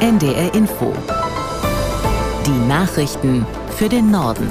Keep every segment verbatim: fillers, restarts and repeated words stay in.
N D R Info. Die Nachrichten für den Norden.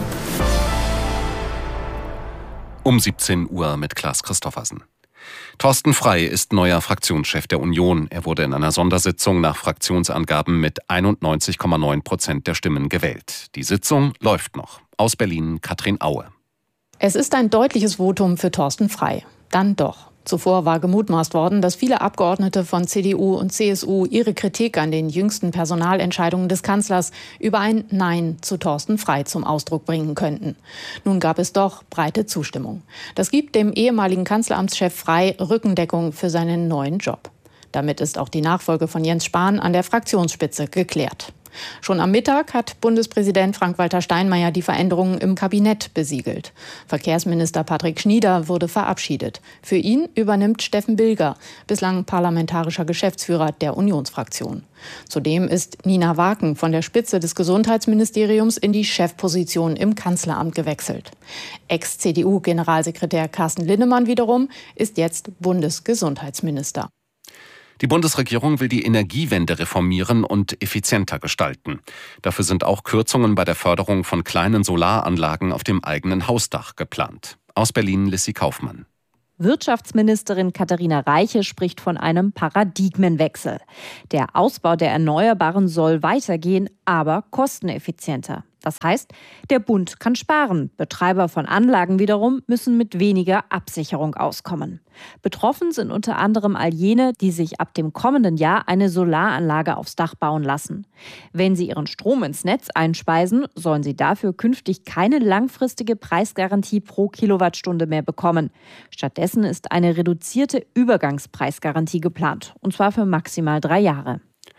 Um siebzehn Uhr mit Klaas Christoffersen. Thorsten Frey ist neuer Fraktionschef der Union. Er wurde in einer Sondersitzung nach Fraktionsangaben mit einundneunzig Komma neun Prozent der Stimmen gewählt. Die Sitzung läuft noch. Aus Berlin Katrin Aue. Es ist ein deutliches Votum für Thorsten Frey. Dann doch. Zuvor war gemutmaßt worden, dass viele Abgeordnete von C D U und C S U ihre Kritik an den jüngsten Personalentscheidungen des Kanzlers über ein Nein zu Thorsten Frey zum Ausdruck bringen könnten. Nun gab es doch breite Zustimmung. Das gibt dem ehemaligen Kanzleramtschef Frey Rückendeckung für seinen neuen Job. Damit ist auch die Nachfolge von Jens Spahn an der Fraktionsspitze geklärt. Schon am Mittag hat Bundespräsident Frank-Walter Steinmeier die Veränderungen im Kabinett besiegelt. Verkehrsminister Patrick Schnieder wurde verabschiedet. Für ihn übernimmt Steffen Bilger, bislang parlamentarischer Geschäftsführer der Unionsfraktion. Zudem ist Nina Waken von der Spitze des Gesundheitsministeriums in die Chefposition im Kanzleramt gewechselt. Ex-C D U-Generalsekretär Carsten Linnemann wiederum ist jetzt Bundesgesundheitsminister. Die Bundesregierung will die Energiewende reformieren und effizienter gestalten. Dafür sind auch Kürzungen bei der Förderung von kleinen Solaranlagen auf dem eigenen Hausdach geplant. Aus Berlin Lissy Kaufmann. Wirtschaftsministerin Katharina Reiche spricht von einem Paradigmenwechsel. Der Ausbau der Erneuerbaren soll weitergehen, aber kosteneffizienter. Das heißt, der Bund kann sparen. Betreiber von Anlagen wiederum müssen mit weniger Absicherung auskommen. Betroffen sind unter anderem all jene, die sich ab dem kommenden Jahr eine Solaranlage aufs Dach bauen lassen. Wenn sie ihren Strom ins Netz einspeisen, sollen sie dafür künftig keine langfristige Preisgarantie pro Kilowattstunde mehr bekommen. Stattdessen ist eine reduzierte Übergangspreisgarantie geplant, und zwar für maximal drei Jahre.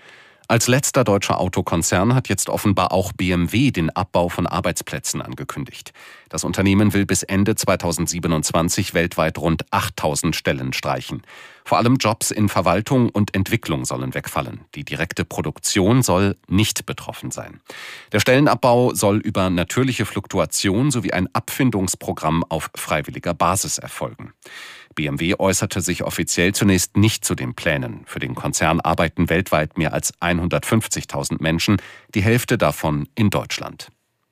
Als letzter deutscher Autokonzern hat jetzt offenbar auch B M W den Abbau von Arbeitsplätzen angekündigt. Das Unternehmen will bis Ende zweitausendsiebenundzwanzig weltweit rund achttausend Stellen streichen. Vor allem Jobs in Verwaltung und Entwicklung sollen wegfallen. Die direkte Produktion soll nicht betroffen sein. Der Stellenabbau soll über natürliche Fluktuation sowie ein Abfindungsprogramm auf freiwilliger Basis erfolgen. B M W äußerte sich offiziell zunächst nicht zu den Plänen. Für den Konzern arbeiten weltweit mehr als hundertfünfzigtausend Menschen, die Hälfte davon in Deutschland.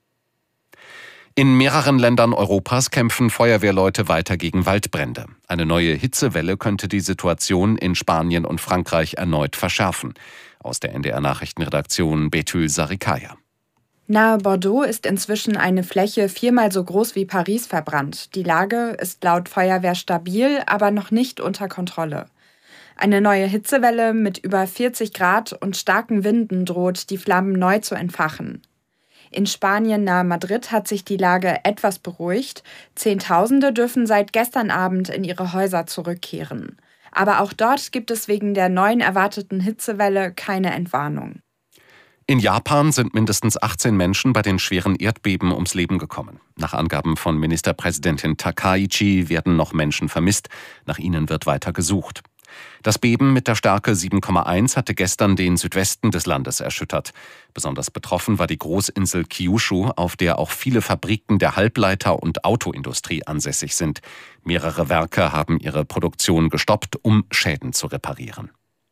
In mehreren Ländern Europas kämpfen Feuerwehrleute weiter gegen Waldbrände. Eine neue Hitzewelle könnte die Situation in Spanien und Frankreich erneut verschärfen. Aus der N D R-Nachrichtenredaktion Betül Sarikaya. Nahe Bordeaux ist inzwischen eine Fläche viermal so groß wie Paris verbrannt. Die Lage ist laut Feuerwehr stabil, aber noch nicht unter Kontrolle. Eine neue Hitzewelle mit über vierzig Grad und starken Winden droht, die Flammen neu zu entfachen. In Spanien nahe Madrid hat sich die Lage etwas beruhigt. Zehntausende dürfen seit gestern Abend in ihre Häuser zurückkehren. Aber auch dort gibt es wegen der neuen erwarteten Hitzewelle keine Entwarnung. In Japan sind mindestens achtzehn Menschen bei den schweren Erdbeben ums Leben gekommen. Nach Angaben von Ministerpräsidentin Takaichi werden noch Menschen vermisst. Nach ihnen wird weiter gesucht. Das Beben mit der Stärke sieben Komma eins hatte gestern den Südwesten des Landes erschüttert. Besonders betroffen war die Großinsel Kyushu, auf der auch viele Fabriken der Halbleiter- und Autoindustrie ansässig sind. Mehrere Werke haben ihre Produktion gestoppt, um Schäden zu reparieren.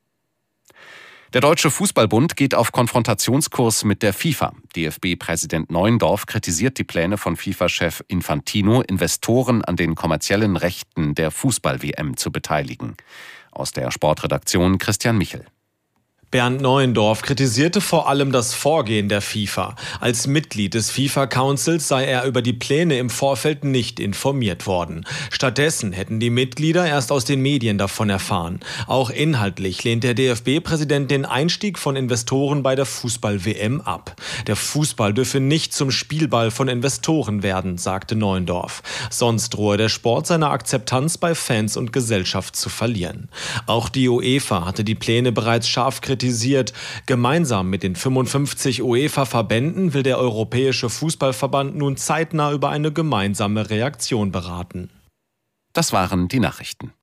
Der Deutsche Fußballbund geht auf Konfrontationskurs mit der FIFA. D F B-Präsident Neuendorf kritisiert die Pläne von FIFA-Chef Infantino, Investoren an den kommerziellen Rechten der Fußball-W M zu beteiligen. Aus der Sportredaktion Christian Michel. Bernd Neuendorf kritisierte vor allem das Vorgehen der FIFA. Als Mitglied des FIFA-Councils sei er über die Pläne im Vorfeld nicht informiert worden. Stattdessen hätten die Mitglieder erst aus den Medien davon erfahren. Auch inhaltlich lehnt der D F B-Präsident den Einstieg von Investoren bei der Fußball-W M ab. Der Fußball dürfe nicht zum Spielball von Investoren werden, sagte Neuendorf. Sonst drohe der Sport seine Akzeptanz bei Fans und Gesellschaft zu verlieren. Auch die UEFA hatte die Pläne bereits scharf kritisiert. Gemeinsam mit den fünfundfünfzig UEFA-Verbänden will der Europäische Fußballverband nun zeitnah über eine gemeinsame Reaktion beraten. Das waren die Nachrichten.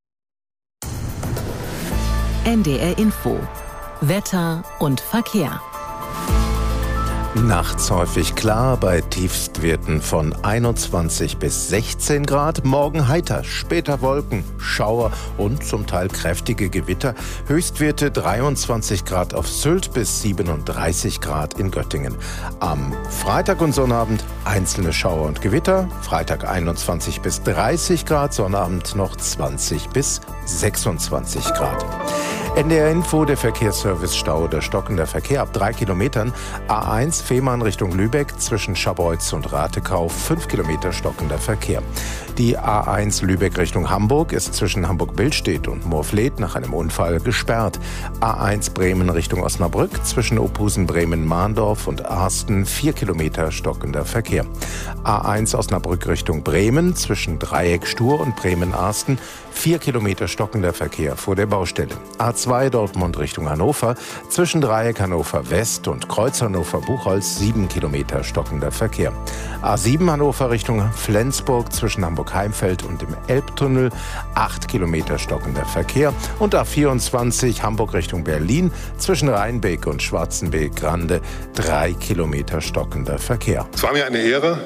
N D R Info. Wetter und Verkehr. Nachts häufig klar bei Tiefstwerten von einundzwanzig bis sechzehn Grad. Morgen heiter, später Wolken, Schauer und zum Teil kräftige Gewitter. Höchstwerte dreiundzwanzig Grad auf Sylt bis siebenunddreißig Grad in Göttingen. Am Freitag und Sonnabend einzelne Schauer und Gewitter. Freitag einundzwanzig bis dreißig Grad, Sonnabend noch zwanzig bis sechsundzwanzig Grad. N D R Info, der Verkehrsservice Stau, der stockender Verkehr ab drei Kilometern. A eins Fehmarn Richtung Lübeck zwischen Scharbeutz und Ratekau, fünf Kilometer stockender Verkehr. Die A eins Lübeck Richtung Hamburg ist zwischen Hamburg-Billstedt und Moorfleet nach einem Unfall gesperrt. A eins Bremen Richtung Osnabrück zwischen Ophusen, Bremen, Mahndorf und Arsten, vier Kilometer stockender Verkehr. A eins Osnabrück Richtung Bremen zwischen Dreieck Stur und Bremen-Arsten, vier Kilometer stockender Verkehr vor der Baustelle. A zwei Dortmund Richtung Hannover zwischen Dreieck Hannover West und Kreuz Hannover Buchholz, sieben Kilometer stockender Verkehr. A sieben Hannover Richtung Flensburg zwischen Hamburg-Heimfeld und dem Elbtunnel, acht Kilometer stockender Verkehr. Und A vierundzwanzig Hamburg Richtung Berlin zwischen Rheinbeek und Schwarzenbeek-Grande, drei Kilometer stockender Verkehr. Es war mir eine Ehre.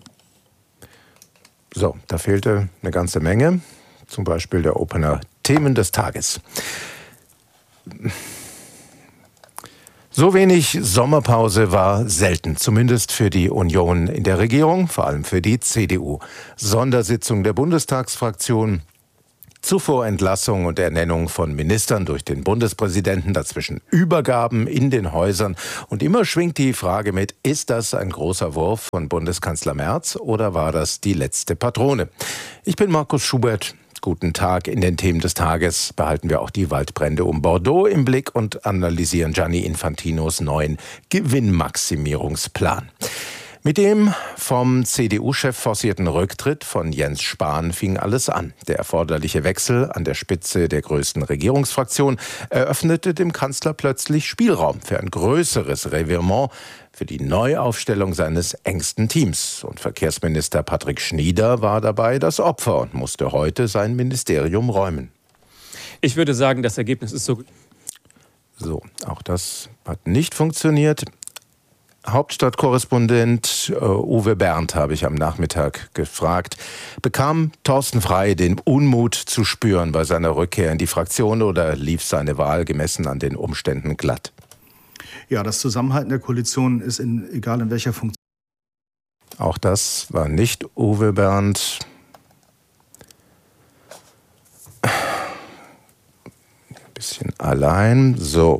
So, da fehlte eine ganze Menge. Zum Beispiel der Opener Themen des Tages. So wenig Sommerpause war selten, zumindest für die Union in der Regierung, vor allem für die C D U. Sondersitzung der Bundestagsfraktion, zuvor Entlassung und Ernennung von Ministern durch den Bundespräsidenten, dazwischen Übergaben in den Häusern. Und immer schwingt die Frage mit, ist das ein großer Wurf von Bundeskanzler Merz oder war das die letzte Patrone? Ich bin Markus Schubert. Guten Tag. In den Themen des Tages behalten wir auch die Waldbrände um Bordeaux im Blick und analysieren Gianni Infantinos neuen Gewinnmaximierungsplan. Mit dem vom C D U-Chef forcierten Rücktritt von Jens Spahn fing alles an. Der erforderliche Wechsel an der Spitze der größten Regierungsfraktion eröffnete dem Kanzler plötzlich Spielraum für ein größeres Revirement, für die Neuaufstellung seines engsten Teams. Und Verkehrsminister Patrick Schnieder war dabei das Opfer und musste heute sein Ministerium räumen. Ich würde sagen, das Ergebnis ist so... So, auch das hat nicht funktioniert. Hauptstadtkorrespondent äh, Uwe Berndt habe ich am Nachmittag gefragt. Bekam Thorsten Frey den Unmut zu spüren bei seiner Rückkehr in die Fraktion oder lief seine Wahl gemessen an den Umständen glatt? Ja, das Zusammenhalten der Koalition ist in, egal in welcher Funktion. Auch das war nicht Uwe Berndt. Ein bisschen allein. So.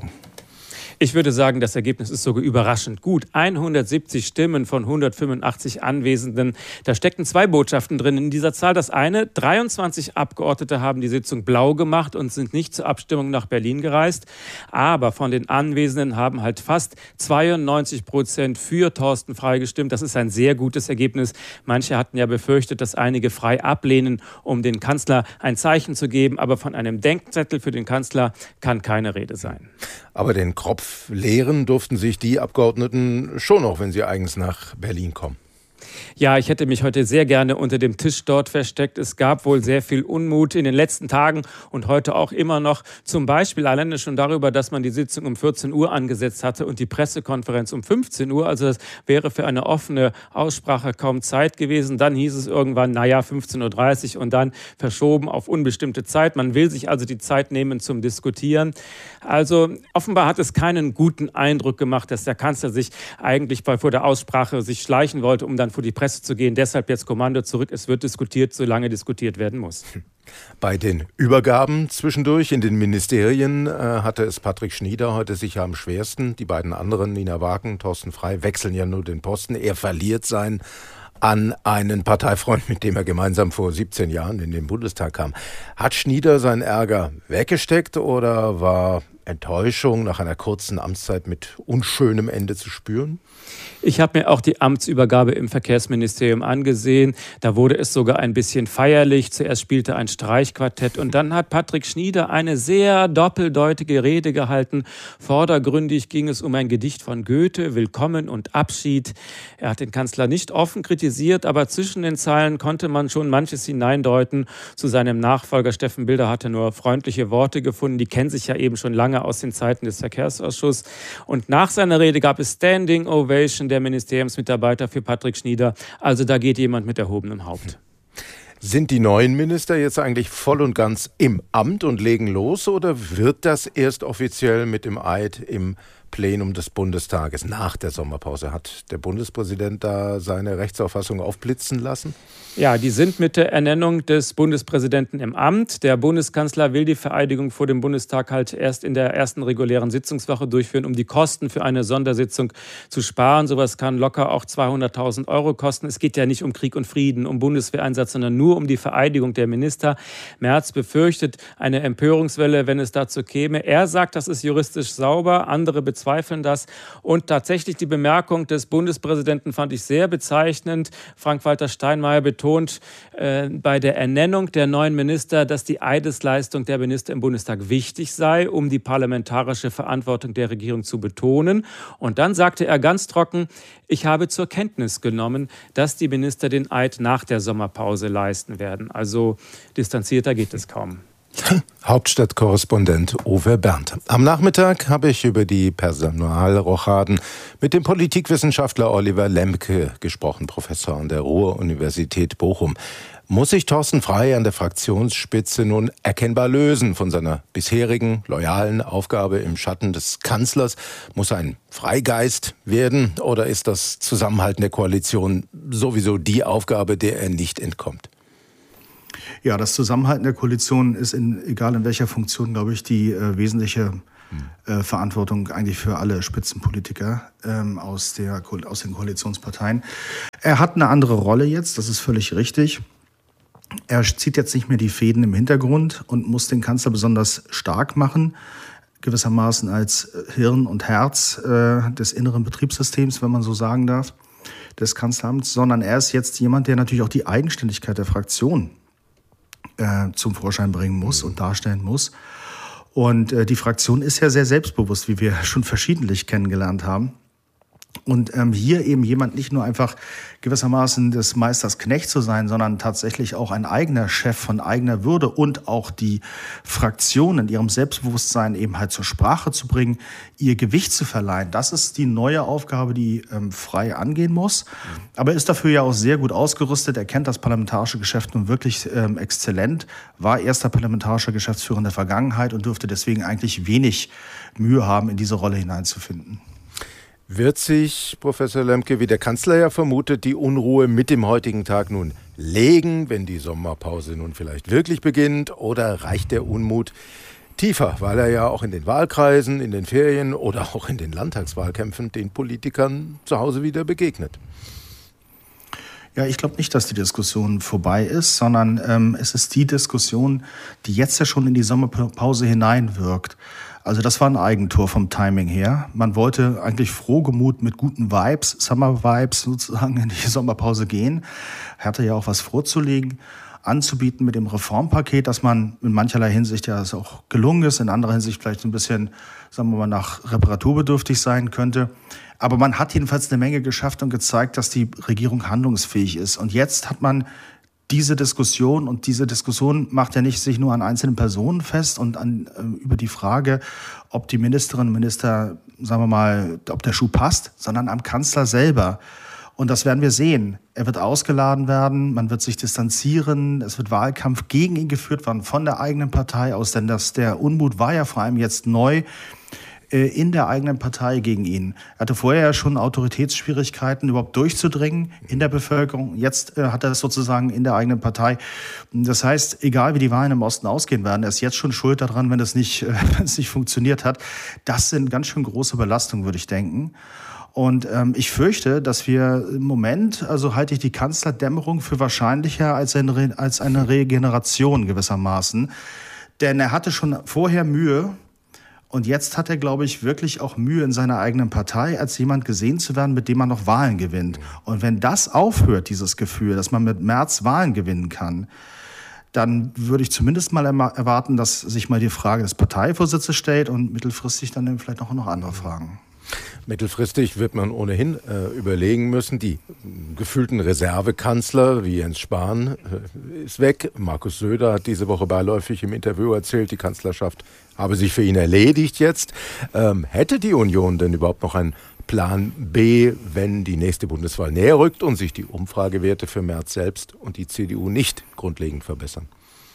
Ich würde sagen, das Ergebnis ist sogar überraschend gut. hundertsiebzig Stimmen von hundertfünfundachtzig Anwesenden. Da steckten zwei Botschaften drin in dieser Zahl. Das eine, dreiundzwanzig Abgeordnete haben die Sitzung blau gemacht und sind nicht zur Abstimmung nach Berlin gereist. Aber von den Anwesenden haben halt fast zweiundneunzig Prozent für Thorsten Frey gestimmt. Das ist ein sehr gutes Ergebnis. Manche hatten ja befürchtet, dass einige Frey ablehnen, um den Kanzler ein Zeichen zu geben. Aber von einem Denkzettel für den Kanzler kann keine Rede sein. Aber den Kropf leeren durften sich die Abgeordneten schon noch, wenn sie eigens nach Berlin kommen. Ja, ich hätte mich heute sehr gerne unter dem Tisch dort versteckt. Es gab wohl sehr viel Unmut in den letzten Tagen und heute auch immer noch. Zum Beispiel alleine schon darüber, dass man die Sitzung um vierzehn Uhr angesetzt hatte und die Pressekonferenz um fünfzehn Uhr. Also das wäre für eine offene Aussprache kaum Zeit gewesen. Dann hieß es irgendwann, naja, fünfzehn Uhr dreißig und dann verschoben auf unbestimmte Zeit. Man will sich also die Zeit nehmen zum Diskutieren. Also offenbar hat es keinen guten Eindruck gemacht, dass der Kanzler sich eigentlich vor der Aussprache sich schleichen wollte, um dann vor die Presse zu gehen. Deshalb jetzt Kommando zurück. Es wird diskutiert, solange diskutiert werden muss. Bei den Übergaben zwischendurch in den Ministerien äh, hatte es Patrick Schnieder heute sicher am schwersten. Die beiden anderen, Nina Wagen, Thorsten Frey, wechseln ja nur den Posten. Er verliert seinen an einen Parteifreund, mit dem er gemeinsam vor siebzehn Jahren in den Bundestag kam. Hat Schnieder seinen Ärger weggesteckt oder war Enttäuschung nach einer kurzen Amtszeit mit unschönem Ende zu spüren? Ich habe mir auch die Amtsübergabe im Verkehrsministerium angesehen. Da wurde es sogar ein bisschen feierlich. Zuerst spielte ein Streichquartett und dann hat Patrick Schnieder eine sehr doppeldeutige Rede gehalten. Vordergründig ging es um ein Gedicht von Goethe, Willkommen und Abschied. Er hat den Kanzler nicht offen kritisiert, aber zwischen den Zeilen konnte man schon manches hineindeuten. Zu seinem Nachfolger Steffen Bilder hatte nur freundliche Worte gefunden. Die kennen sich ja eben schon lange. lange aus den Zeiten des Verkehrsausschusses. Und nach seiner Rede gab es Standing Ovation der Ministeriumsmitarbeiter für Patrick Schnieder. Also da geht jemand mit erhobenem Haupt. Sind die neuen Minister jetzt eigentlich voll und ganz im Amt und legen los oder wird das erst offiziell mit dem Eid im Plenum des Bundestages nach der Sommerpause? Hat der Bundespräsident da seine Rechtsauffassung aufblitzen lassen? Ja, die sind mit der Ernennung des Bundespräsidenten im Amt. Der Bundeskanzler will die Vereidigung vor dem Bundestag halt erst in der ersten regulären Sitzungswoche durchführen, um die Kosten für eine Sondersitzung zu sparen. Sowas kann locker auch zweihunderttausend Euro kosten. Es geht ja nicht um Krieg und Frieden, um Bundeswehreinsatz, sondern nur um die Vereidigung der Minister. Merz befürchtet eine Empörungswelle, wenn es dazu käme. Er sagt, das ist juristisch sauber, andere bezweifeln das. Und tatsächlich die Bemerkung des Bundespräsidenten fand ich sehr bezeichnend. Frank-Walter Steinmeier betont äh, bei der Ernennung der neuen Minister, dass die Eidesleistung der Minister im Bundestag wichtig sei, um die parlamentarische Verantwortung der Regierung zu betonen. Und dann sagte er ganz trocken, ich habe zur Kenntnis genommen, dass die Minister den Eid nach der Sommerpause leisten werden. Also distanzierter geht es kaum. Hauptstadtkorrespondent Uwe Berndt. Am Nachmittag habe ich über die Personalrochaden mit dem Politikwissenschaftler Oliver Lemke gesprochen, Professor an der Ruhr-Universität Bochum. Muss sich Thorsten Frey an der Fraktionsspitze nun erkennbar lösen von seiner bisherigen loyalen Aufgabe im Schatten des Kanzlers? Muss er ein Freigeist werden oder ist das Zusammenhalten der Koalition sowieso die Aufgabe, der er nicht entkommt? Ja, das Zusammenhalten der Koalition ist, in, egal in welcher Funktion, glaube ich, die äh, wesentliche äh, Verantwortung eigentlich für alle Spitzenpolitiker ähm, aus, der, aus den Koalitionsparteien. Er hat eine andere Rolle jetzt, das ist völlig richtig. Er zieht jetzt nicht mehr die Fäden im Hintergrund und muss den Kanzler besonders stark machen, gewissermaßen als Hirn und Herz äh, des inneren Betriebssystems, wenn man so sagen darf, des Kanzleramts, sondern er ist jetzt jemand, der natürlich auch die Eigenständigkeit der Fraktion äh, zum Vorschein bringen muss und darstellen muss. Und äh, die Fraktion ist ja sehr selbstbewusst, wie wir schon verschiedentlich kennengelernt haben. Und ähm, hier eben jemand nicht nur einfach gewissermaßen des Meisters Knecht zu sein, sondern tatsächlich auch ein eigener Chef von eigener Würde und auch die Fraktion in ihrem Selbstbewusstsein eben halt zur Sprache zu bringen, ihr Gewicht zu verleihen. Das ist die neue Aufgabe, die ähm, Frey angehen muss. Aber er ist dafür ja auch sehr gut ausgerüstet. Er kennt das parlamentarische Geschäft nun wirklich ähm, exzellent, war erster parlamentarischer Geschäftsführer in der Vergangenheit und dürfte deswegen eigentlich wenig Mühe haben, in diese Rolle hineinzufinden. Wird sich, Professor Lemke, wie der Kanzler ja vermutet, die Unruhe mit dem heutigen Tag nun legen, wenn die Sommerpause nun vielleicht wirklich beginnt? Oder reicht der Unmut tiefer, weil er ja auch in den Wahlkreisen, in den Ferien oder auch in den Landtagswahlkämpfen den Politikern zu Hause wieder begegnet? Ja, ich glaube nicht, dass die Diskussion vorbei ist, sondern ähm, es ist die Diskussion, die jetzt ja schon in die Sommerpause hineinwirkt. Also das war ein Eigentor vom Timing her. Man wollte eigentlich frohgemut mit guten Vibes, Summer-Vibes sozusagen in die Sommerpause gehen. Er hatte ja auch was vorzulegen, anzubieten mit dem Reformpaket, dass man in mancherlei Hinsicht ja es auch gelungen ist, in anderer Hinsicht vielleicht ein bisschen, sagen wir mal, nach reparaturbedürftig sein könnte. Aber man hat jedenfalls eine Menge geschafft und gezeigt, dass die Regierung handlungsfähig ist. Und jetzt hat man diese Diskussion, und diese Diskussion macht ja nicht sich nur an einzelnen Personen fest und an, äh, über die Frage, ob die Ministerinnen und Minister, sagen wir mal, ob der Schuh passt, sondern am Kanzler selber. Und das werden wir sehen. Er wird ausgeladen werden, man wird sich distanzieren, es wird Wahlkampf gegen ihn geführt werden von der eigenen Partei aus, denn das, der Unmut war ja vor allem jetzt neu in der eigenen Partei gegen ihn. Er hatte vorher ja schon Autoritätsschwierigkeiten, überhaupt durchzudringen in der Bevölkerung. Jetzt äh, hat er es sozusagen in der eigenen Partei. Das heißt, egal wie die Wahlen im Osten ausgehen werden, er ist jetzt schon schuld daran, wenn es nicht, äh, wenn es nicht funktioniert hat. Das sind ganz schön große Belastungen, würde ich denken. Und ähm, ich fürchte, dass wir im Moment, also halte ich die Kanzlerdämmerung für wahrscheinlicher als eine, als eine Regeneration gewissermaßen. Denn er hatte schon vorher Mühe. Und jetzt hat er, glaube ich, wirklich auch Mühe in seiner eigenen Partei, als jemand gesehen zu werden, mit dem man noch Wahlen gewinnt. Und wenn das aufhört, dieses Gefühl, dass man mit Merz Wahlen gewinnen kann, dann würde ich zumindest mal erwarten, dass sich mal die Frage des Parteivorsitzes stellt und mittelfristig dann vielleicht auch noch andere Fragen. Mittelfristig wird man ohnehin äh, überlegen müssen, die gefühlten Reservekanzler wie Jens Spahn äh, ist weg. Markus Söder hat diese Woche beiläufig im Interview erzählt, die Kanzlerschaft habe sich für ihn erledigt jetzt. Ähm, hätte die Union denn überhaupt noch einen Plan B, wenn die nächste Bundeswahl näher rückt und sich die Umfragewerte für Merz selbst und die C D U nicht grundlegend verbessern?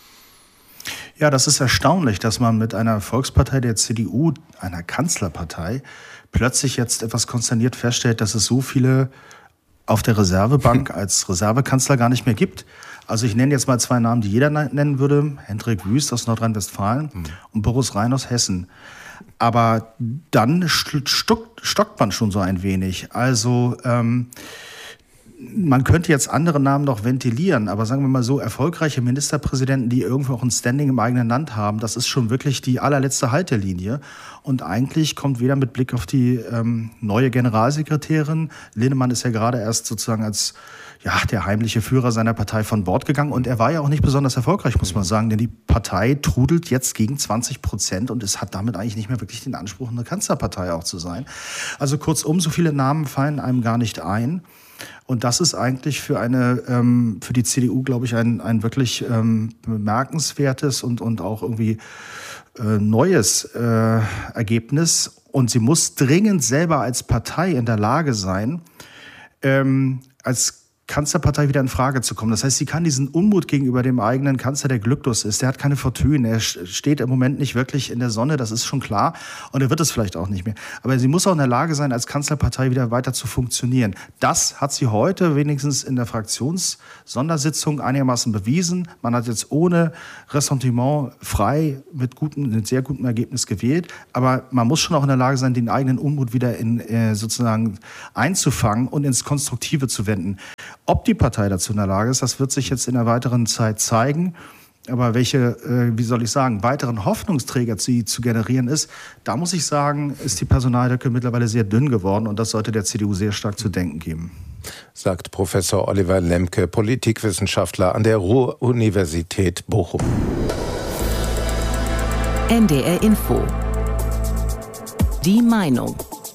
Ja, das ist erstaunlich, dass man mit einer Volkspartei der C D U, einer Kanzlerpartei, plötzlich jetzt etwas konsterniert feststellt, dass es so viele auf der Reservebank als Reservekanzler gar nicht mehr gibt. Also ich nenne jetzt mal zwei Namen, die jeder nennen würde. Hendrik Wüst aus Nordrhein-Westfalen mhm. und Boris Rhein aus Hessen. Aber dann stockt, stockt man schon so ein wenig. Also ähm, man könnte jetzt andere Namen noch ventilieren, aber sagen wir mal so, erfolgreiche Ministerpräsidenten, die irgendwo auch ein Standing im eigenen Land haben, das ist schon wirklich die allerletzte Haltelinie. Und eigentlich kommt weder mit Blick auf die ähm, neue Generalsekretärin, Linnemann ist ja gerade erst sozusagen als ja, der heimliche Führer seiner Partei von Bord gegangen. Und er war ja auch nicht besonders erfolgreich, muss man sagen, denn die Partei trudelt jetzt gegen zwanzig Prozent und es hat damit eigentlich nicht mehr wirklich den Anspruch, eine Kanzlerpartei auch zu sein. Also kurzum, so viele Namen fallen einem gar nicht ein. Und das ist eigentlich für eine ähm, für die C D U, glaube ich, ein, ein wirklich ähm, bemerkenswertes und, und auch irgendwie äh, neues äh, Ergebnis. Und sie muss dringend selber als Partei in der Lage sein, ähm, als Kanzlerpartei wieder in Frage zu kommen. Das heißt, sie kann diesen Unmut gegenüber dem eigenen Kanzler, der glücklos ist, der hat keine Fortune, er steht im Moment nicht wirklich in der Sonne, das ist schon klar und er wird es vielleicht auch nicht mehr. Aber sie muss auch in der Lage sein, als Kanzlerpartei wieder weiter zu funktionieren. Das hat sie heute wenigstens in der Fraktionssondersitzung einigermaßen bewiesen. Man hat jetzt ohne Ressentiment frei mit gutem, mit sehr gutem Ergebnis gewählt, aber man muss schon auch in der Lage sein, den eigenen Unmut wieder in, äh, sozusagen einzufangen und ins Konstruktive zu wenden. Ob die Partei dazu in der Lage ist, das wird sich jetzt in der weiteren Zeit zeigen. Aber welche, äh, wie soll ich sagen, weiteren Hoffnungsträger zu, zu generieren ist, da muss ich sagen, ist die Personaldecke mittlerweile sehr dünn geworden und das sollte der C D U sehr stark zu denken geben. Sagt Professor Oliver Lemke, Politikwissenschaftler an der Ruhr-Universität Bochum. N D R Info. Die Meinung.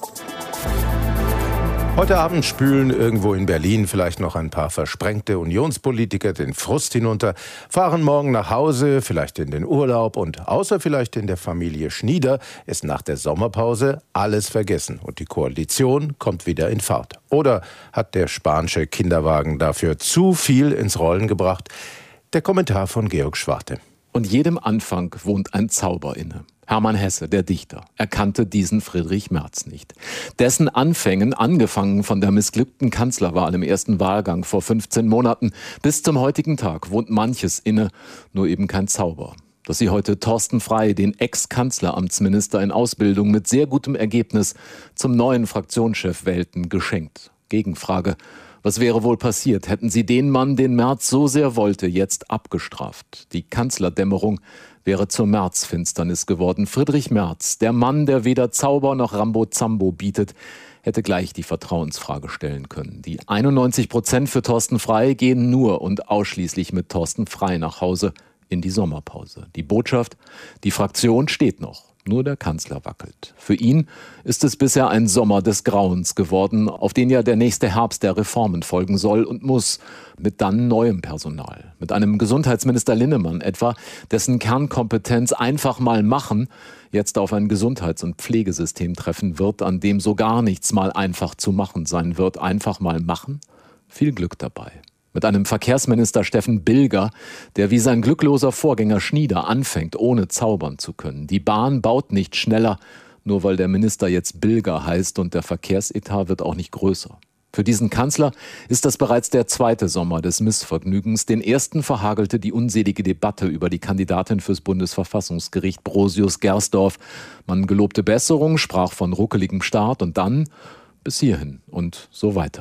Heute Abend spülen irgendwo in Berlin vielleicht noch ein paar versprengte Unionspolitiker den Frust hinunter, fahren morgen nach Hause, vielleicht in den Urlaub und außer vielleicht in der Familie Schnieder ist nach der Sommerpause alles vergessen und die Koalition kommt wieder in Fahrt. Oder hat der Spahnsche Kinderwagen dafür zu viel ins Rollen gebracht? Der Kommentar von Georg Schwarte. Und jedem Anfang wohnt ein Zauber inne. Hermann Hesse, der Dichter, erkannte diesen Friedrich Merz nicht. Dessen Anfängen, angefangen von der missglückten Kanzlerwahl im ersten Wahlgang vor fünfzehn Monaten, bis zum heutigen Tag wohnt manches inne, nur eben kein Zauber. Dass sie heute Thorsten Frey, den Ex-Kanzleramtsminister in Ausbildung mit sehr gutem Ergebnis, zum neuen Fraktionschef wählten, geschenkt. Gegenfrage: Was wäre wohl passiert, hätten sie den Mann, den Merz so sehr wollte, jetzt abgestraft? Die Kanzlerdämmerung wäre zur Märzfinsternis geworden. Friedrich Merz, der Mann, der weder Zauber noch Rambo-Zambo bietet, hätte gleich die Vertrauensfrage stellen können. Die einundneunzig Prozent für Thorsten Frey gehen nur und ausschließlich mit Thorsten Frey nach Hause in die Sommerpause. Die Botschaft: Die Fraktion steht noch. Nur der Kanzler wackelt. Für ihn ist es bisher ein Sommer des Grauens geworden, auf den ja der nächste Herbst der Reformen folgen soll und muss, mit dann neuem Personal. Mit einem Gesundheitsminister Linnemann etwa, dessen Kernkompetenz einfach mal machen jetzt auf ein Gesundheits- und Pflegesystem treffen wird, an dem so gar nichts mal einfach zu machen sein wird. Einfach mal machen? Viel Glück dabei. Mit einem Verkehrsminister Steffen Bilger, der wie sein glückloser Vorgänger Schnieder anfängt, ohne zaubern zu können. Die Bahn baut nicht schneller, nur weil der Minister jetzt Bilger heißt, und der Verkehrsetat wird auch nicht größer. Für diesen Kanzler ist das bereits der zweite Sommer des Missvergnügens. Den ersten verhagelte die unselige Debatte über die Kandidatin fürs Bundesverfassungsgericht, Brosius Gersdorf. Man gelobte Besserung, sprach von ruckeligem Start und dann bis hierhin und so weiter.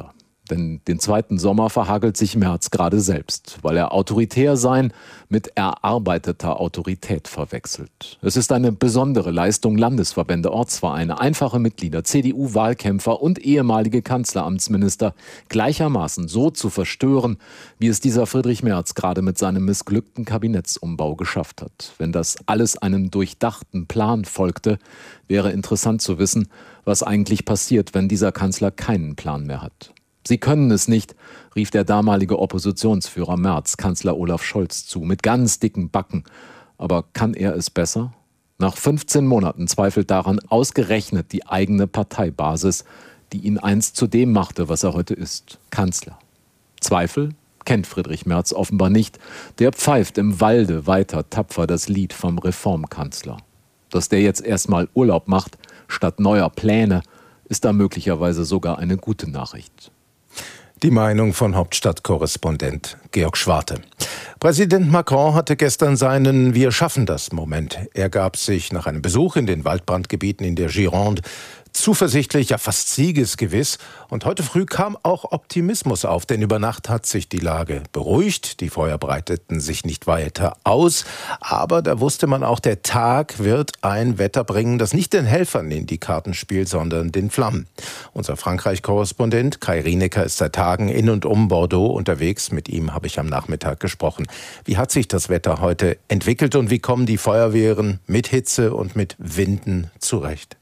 Denn den zweiten Sommer verhagelt sich Merz gerade selbst, weil er autoritär sein mit erarbeiteter Autorität verwechselt. Es ist eine besondere Leistung, Landesverbände, Ortsvereine, einfache Mitglieder, C D U-Wahlkämpfer und ehemalige Kanzleramtsminister gleichermaßen so zu verstören, wie es dieser Friedrich Merz gerade mit seinem missglückten Kabinettsumbau geschafft hat. Wenn das alles einem durchdachten Plan folgte, wäre interessant zu wissen, was eigentlich passiert, wenn dieser Kanzler keinen Plan mehr hat. Sie können es nicht, rief der damalige Oppositionsführer Merz Kanzler Olaf Scholz zu, mit ganz dicken Backen. Aber kann er es besser? Nach fünfzehn Monaten zweifelt daran ausgerechnet die eigene Parteibasis, die ihn einst zu dem machte, was er heute ist, Kanzler. Zweifel kennt Friedrich Merz offenbar nicht. Der pfeift im Walde weiter tapfer das Lied vom Reformkanzler. Dass der jetzt erstmal Urlaub macht, statt neuer Pläne, ist da möglicherweise sogar eine gute Nachricht. Die Meinung von Hauptstadtkorrespondent Georg Schwarte. Präsident Macron hatte gestern seinen Wir schaffen das Moment. Er gab sich nach einem Besuch in den Waldbrandgebieten in der Gironde zuversichtlich, ja fast siegesgewiss. Und heute früh kam auch Optimismus auf, denn über Nacht hat sich die Lage beruhigt. Die Feuer breiteten sich nicht weiter aus. Aber da wusste man auch, der Tag wird ein Wetter bringen, das nicht den Helfern in die Karten spielt, sondern den Flammen. Unser Frankreich-Korrespondent Kai Rienecker ist seit Tagen in und um Bordeaux unterwegs. Mit ihm habe ich am Nachmittag gesprochen. Wie hat sich das Wetter heute entwickelt und wie kommen die Feuerwehren mit Hitze und mit Winden zurecht?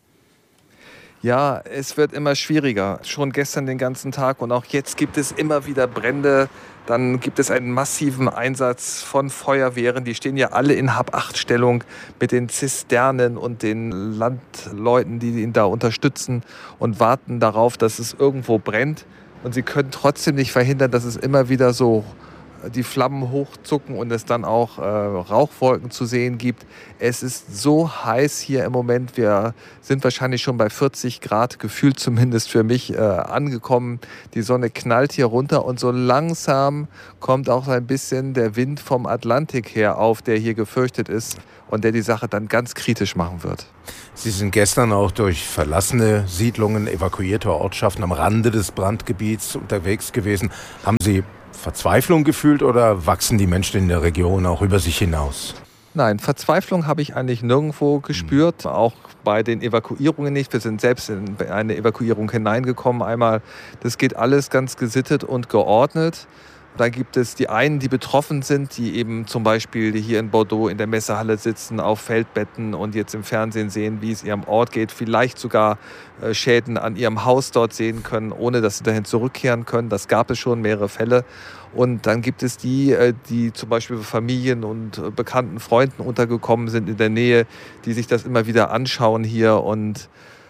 Ja, es wird immer schwieriger. Schon gestern den ganzen Tag und auch jetzt gibt es immer wieder Brände. Dann gibt es einen massiven Einsatz von Feuerwehren. Die stehen ja alle in Hab-Acht-Stellung mit den Zisternen und den Landleuten, die ihn da unterstützen und warten darauf, dass es irgendwo brennt. Und sie können trotzdem nicht verhindern, dass es immer wieder so die Flammen hochzucken und es dann auch äh, Rauchwolken zu sehen gibt. Es ist so heiß hier im Moment. Wir sind wahrscheinlich schon bei vierzig Grad, gefühlt zumindest für mich, äh, angekommen. Die Sonne knallt hier runter und so langsam kommt auch ein bisschen der Wind vom Atlantik her auf, der hier gefürchtet ist und der die Sache dann ganz kritisch machen wird. Sie sind gestern auch durch verlassene Siedlungen, evakuierte Ortschaften am Rande des Brandgebiets unterwegs gewesen. Haben Sie Verzweiflung gefühlt oder wachsen die Menschen in der Region auch über sich hinaus? Nein, Verzweiflung habe ich eigentlich nirgendwo gespürt, auch bei den Evakuierungen nicht. Wir sind selbst in eine Evakuierung hineingekommen einmal. Das geht alles ganz gesittet und geordnet. Da gibt es die einen, die betroffen sind, die eben zum Beispiel hier in Bordeaux in der Messehalle sitzen, auf Feldbetten und jetzt im Fernsehen sehen, wie es ihrem Ort geht, vielleicht sogar äh, Schäden an ihrem Haus dort sehen können, ohne dass sie dahin zurückkehren können. Das gab es schon mehrere Fälle. Und dann gibt es die, äh, die zum Beispiel bei Familien und äh, bekannten Freunden untergekommen sind in der Nähe, die sich das immer wieder anschauen hier und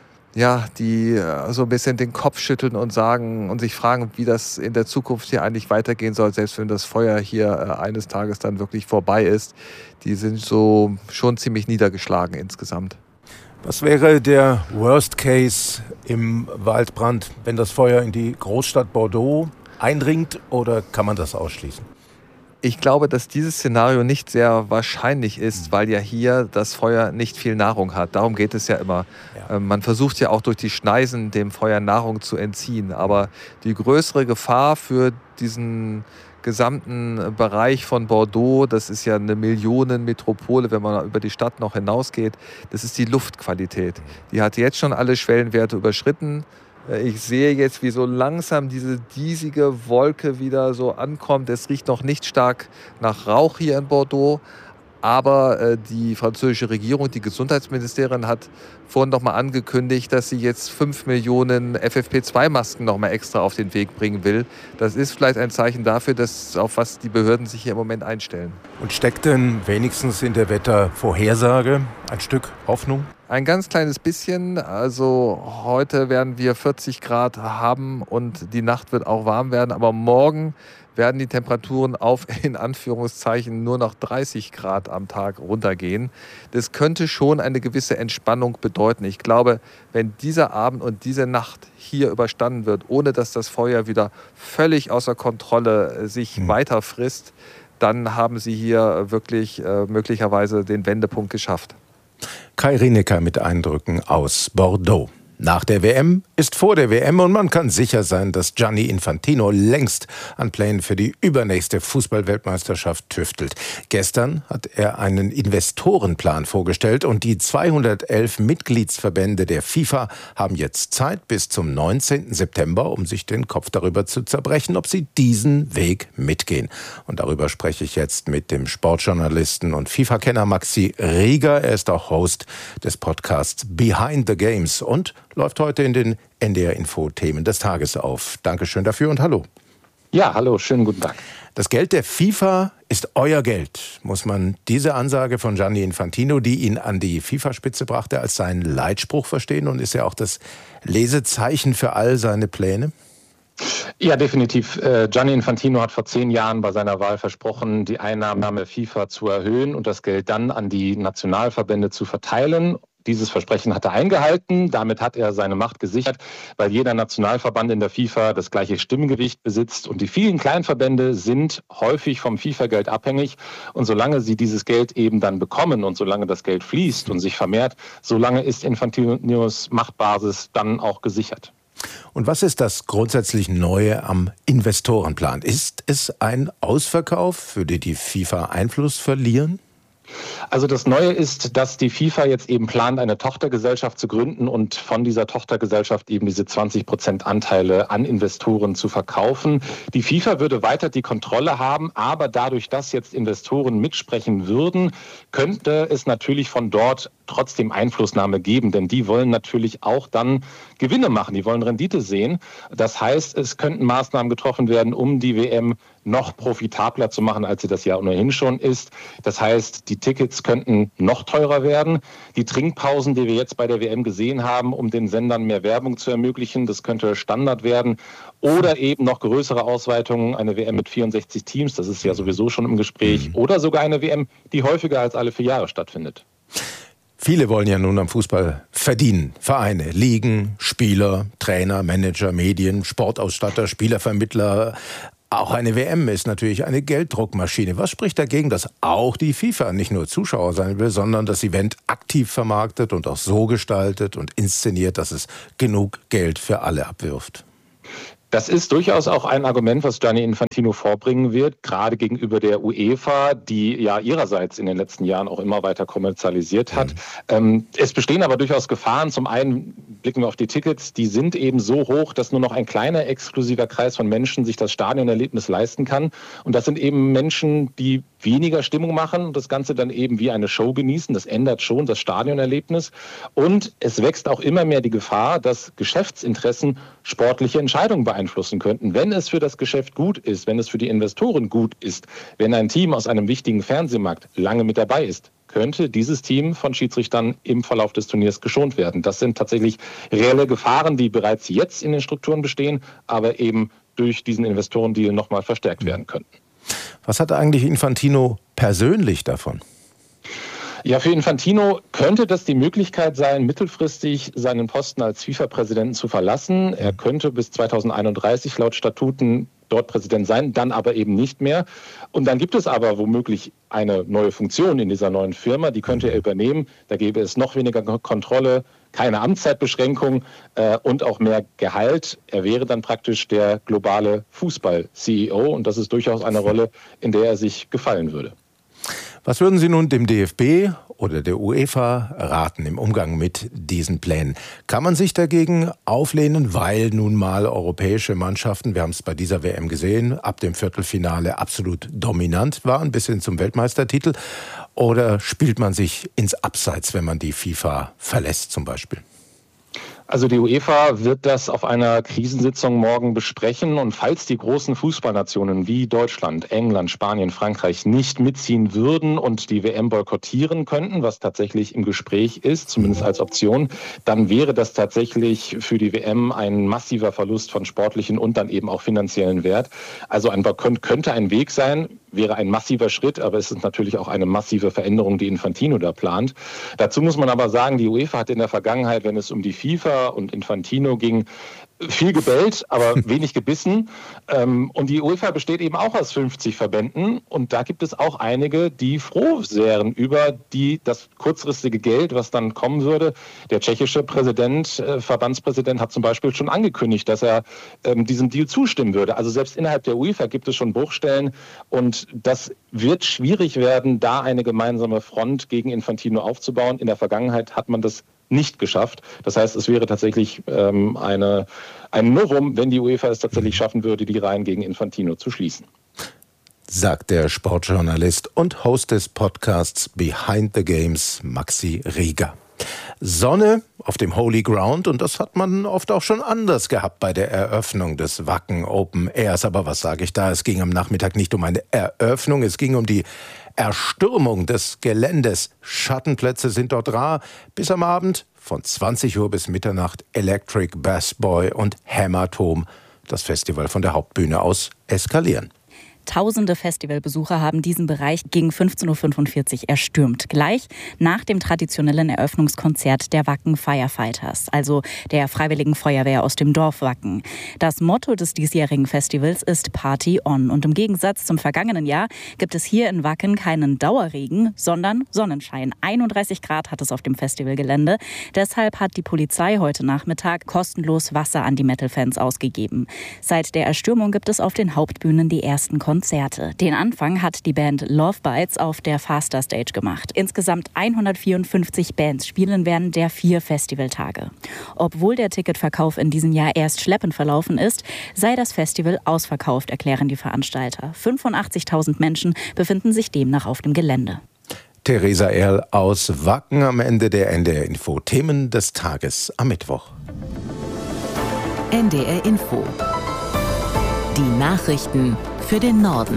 ja, die so ein bisschen den Kopf schütteln und sagen und sich fragen, wie das in der Zukunft hier eigentlich weitergehen soll, selbst wenn das Feuer hier eines Tages dann wirklich vorbei ist. Die sind so schon ziemlich niedergeschlagen insgesamt. Was wäre der Worst Case im Waldbrand, wenn das Feuer in die Großstadt Bordeaux eindringt, oder kann man das ausschließen? Ich glaube, dass dieses Szenario nicht sehr wahrscheinlich ist, weil ja hier das Feuer nicht viel Nahrung hat. Darum geht es ja immer. Ja. Man versucht ja auch durch die Schneisen dem Feuer Nahrung zu entziehen. Aber die größere Gefahr für diesen gesamten Bereich von Bordeaux, das ist ja eine Millionenmetropole, wenn man über die Stadt noch hinausgeht, das ist die Luftqualität. Die hat jetzt schon alle Schwellenwerte überschritten. Ich sehe jetzt, wie so langsam diese diesige Wolke wieder so ankommt. Es riecht noch nicht stark nach Rauch hier in Bordeaux. Aber äh, die französische Regierung, die Gesundheitsministerin, hat vorhin noch mal angekündigt, dass sie jetzt fünf Millionen F F P zwei Masken noch mal extra auf den Weg bringen will. Das ist vielleicht ein Zeichen dafür, dass auf was die Behörden sich hier im Moment einstellen. Und steckt denn wenigstens in der Wettervorhersage ein Stück Hoffnung? Ein ganz kleines bisschen. Also heute werden wir vierzig Grad haben und die Nacht wird auch warm werden. Aber morgen werden die Temperaturen auf, in Anführungszeichen, nur noch dreißig Grad am Tag runtergehen. Das könnte schon eine gewisse Entspannung bedeuten. Ich glaube, wenn dieser Abend und diese Nacht hier überstanden wird, ohne dass das Feuer wieder völlig außer Kontrolle sich mhm. weiter frisst, dann haben Sie hier wirklich äh, möglicherweise den Wendepunkt geschafft. Kai Rienecker mit Eindrücken aus Bordeaux. Nach der W M ist vor der W M und man kann sicher sein, dass Gianni Infantino längst an Plänen für die übernächste Fußball-Weltmeisterschaft tüftelt. Gestern hat er einen Investorenplan vorgestellt und die zweihundertelf Mitgliedsverbände der FIFA haben jetzt Zeit bis zum neunzehnten September, um sich den Kopf darüber zu zerbrechen, ob sie diesen Weg mitgehen. Und darüber spreche ich jetzt mit dem Sportjournalisten und FIFA-Kenner Maxi Rieger. Er ist auch Host des Podcasts Behind the Games und läuft heute in den N D R-Info-Themen des Tages auf. Dankeschön dafür und hallo. Ja, hallo, schönen guten Tag. Das Geld der FIFA ist euer Geld. Muss man diese Ansage von Gianni Infantino, die ihn an die FIFA-Spitze brachte, als seinen Leitspruch verstehen und ist ja auch das Lesezeichen für all seine Pläne? Ja, definitiv. Äh, Gianni Infantino hat vor zehn Jahren bei seiner Wahl versprochen, die Einnahmen der FIFA zu erhöhen und das Geld dann an die Nationalverbände zu verteilen. Dieses Versprechen hat er eingehalten. Damit hat er seine Macht gesichert, weil jeder Nationalverband in der FIFA das gleiche Stimmgewicht besitzt. Und die vielen Kleinverbände sind häufig vom FIFA-Geld abhängig. Und solange sie dieses Geld eben dann bekommen und solange das Geld fließt und sich vermehrt, solange ist Infantinos Machtbasis dann auch gesichert. Und was ist das grundsätzlich Neue am Investorenplan? Ist es ein Ausverkauf? Würde die FIFA Einfluss verlieren? Also das Neue ist, dass die FIFA jetzt eben plant, eine Tochtergesellschaft zu gründen und von dieser Tochtergesellschaft eben diese zwanzig Prozent Anteile an Investoren zu verkaufen. Die FIFA würde weiter die Kontrolle haben, aber dadurch, dass jetzt Investoren mitsprechen würden, könnte es natürlich von dort trotzdem Einflussnahme geben, denn die wollen natürlich auch dann Gewinne machen, die wollen Rendite sehen. Das heißt, es könnten Maßnahmen getroffen werden, um die W M noch profitabler zu machen, als sie das ja ohnehin schon ist. Das heißt, die Tickets könnten noch teurer werden. Die Trinkpausen, die wir jetzt bei der W M gesehen haben, um den Sendern mehr Werbung zu ermöglichen, das könnte Standard werden. Oder eben noch größere Ausweitungen, eine W M mit vierundsechzig Teams, das ist ja sowieso schon im Gespräch. Oder sogar eine W M, die häufiger als alle vier Jahre stattfindet. Viele wollen ja nun am Fußball verdienen. Vereine, Ligen, Spieler, Trainer, Manager, Medien, Sportausstatter, Spielervermittler. Auch eine W M ist natürlich eine Gelddruckmaschine. Was spricht dagegen, dass auch die FIFA nicht nur Zuschauer sein will, sondern das Event aktiv vermarktet und auch so gestaltet und inszeniert, dass es genug Geld für alle abwirft? Das ist durchaus auch ein Argument, was Gianni Infantino vorbringen wird, gerade gegenüber der UEFA, die ja ihrerseits in den letzten Jahren auch immer weiter kommerzialisiert hat. Mhm. Ähm, es bestehen aber durchaus Gefahren. Zum einen blicken wir auf die Tickets, die sind eben so hoch, dass nur noch ein kleiner exklusiver Kreis von Menschen sich das Stadionerlebnis leisten kann. Und das sind eben Menschen, die weniger Stimmung machen und das Ganze dann eben wie eine Show genießen. Das ändert schon das Stadionerlebnis. Und es wächst auch immer mehr die Gefahr, dass Geschäftsinteressen sportliche Entscheidungen beeinflussen könnten. Wenn es für das Geschäft gut ist, wenn es für die Investoren gut ist, wenn ein Team aus einem wichtigen Fernsehmarkt lange mit dabei ist, könnte dieses Team von Schiedsrichtern im Verlauf des Turniers geschont werden. Das sind tatsächlich reelle Gefahren, die bereits jetzt in den Strukturen bestehen, aber eben durch diesen Investorendeal nochmal verstärkt werden könnten. Was hat eigentlich Infantino persönlich davon? Ja, für Infantino könnte das die Möglichkeit sein, mittelfristig seinen Posten als FIFA-Präsidenten zu verlassen. Er könnte bis zweitausendeinunddreißig laut Statuten dort Präsident sein, dann aber eben nicht mehr. Und dann gibt es aber womöglich eine neue Funktion in dieser neuen Firma, die könnte er übernehmen. Da gäbe es noch weniger Kontrolle, keine Amtszeitbeschränkung äh, und auch mehr Gehalt. Er wäre dann praktisch der globale Fußball-C E O und das ist durchaus eine Rolle, in der er sich gefallen würde. Was würden Sie nun dem D F B oder der UEFA raten im Umgang mit diesen Plänen? Kann man sich dagegen auflehnen, weil nun mal europäische Mannschaften, wir haben es bei dieser W M gesehen, ab dem Viertelfinale absolut dominant waren, bis hin zum Weltmeistertitel? Oder spielt man sich ins Abseits, wenn man die FIFA verlässt zum Beispiel? Also die UEFA wird das auf einer Krisensitzung morgen besprechen und falls die großen Fußballnationen wie Deutschland, England, Spanien, Frankreich nicht mitziehen würden und die W M boykottieren könnten, was tatsächlich im Gespräch ist, zumindest als Option, dann wäre das tatsächlich für die W M ein massiver Verlust von sportlichen und dann eben auch finanziellen Wert. Also ein Boykott könnte ein Weg sein, wäre ein massiver Schritt, aber es ist natürlich auch eine massive Veränderung, die Infantino da plant. Dazu muss man aber sagen, die UEFA hat in der Vergangenheit, wenn es um die FIFA und Infantino ging, viel gebellt, aber wenig gebissen. Und die UEFA besteht eben auch aus fünfzig Verbänden. Und da gibt es auch einige, die froh wären über die, das kurzfristige Geld, was dann kommen würde. Der tschechische Präsident, äh, Verbandspräsident hat zum Beispiel schon angekündigt, dass er ähm, diesem Deal zustimmen würde. Also selbst innerhalb der UEFA gibt es schon Bruchstellen. Und das wird schwierig werden, da eine gemeinsame Front gegen Infantino aufzubauen. In der Vergangenheit hat man das nicht geschafft. Das heißt, es wäre tatsächlich ähm, eine, ein Novum, wenn die UEFA es tatsächlich schaffen würde, die Reihen gegen Infantino zu schließen. Sagt der Sportjournalist und Host des Podcasts Behind the Games, Maxi Rieger. Sonne auf dem Holy Ground, und das hat man oft auch schon anders gehabt bei der Eröffnung des Wacken Open Airs. Aber was sage ich da? Es ging am Nachmittag nicht um eine Eröffnung, es ging um die Erstürmung des Geländes. Schattenplätze sind dort rar. Bis am Abend von zwanzig Uhr bis Mitternacht Electric Bass Boy und Hämatom, das Festival von der Hauptbühne aus, eskalieren. Tausende Festivalbesucher haben diesen Bereich gegen fünfzehn Uhr fünfundvierzig erstürmt. Gleich nach dem traditionellen Eröffnungskonzert der Wacken Firefighters, also der Freiwilligen Feuerwehr aus dem Dorf Wacken. Das Motto des diesjährigen Festivals ist Party on. Und im Gegensatz zum vergangenen Jahr gibt es hier in Wacken keinen Dauerregen, sondern Sonnenschein. einunddreißig Grad hat es auf dem Festivalgelände. Deshalb hat die Polizei heute Nachmittag kostenlos Wasser an die Metal-Fans ausgegeben. Seit der Erstürmung gibt es auf den Hauptbühnen die ersten Konzerte. Konzerte. Den Anfang hat die Band Love Bites auf der Faster Stage gemacht. Insgesamt hundertvierundfünfzig Bands spielen während der vier Festivaltage. Obwohl der Ticketverkauf in diesem Jahr erst schleppend verlaufen ist, sei das Festival ausverkauft, erklären die Veranstalter. fünfundachtzigtausend Menschen befinden sich demnach auf dem Gelände. Theresa Erl aus Wacken am Ende der N D R Info. Themen des Tages am Mittwoch. N D R Info. Die Nachrichten für den Norden.